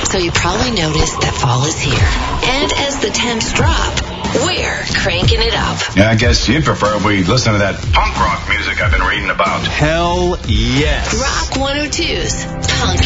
So you probably noticed that fall is here. And as the temps drop, we're cranking it up. Yeah, I guess you'd prefer we listen to that punk rock music I've been reading about. Hell yes. Rock 102's Punk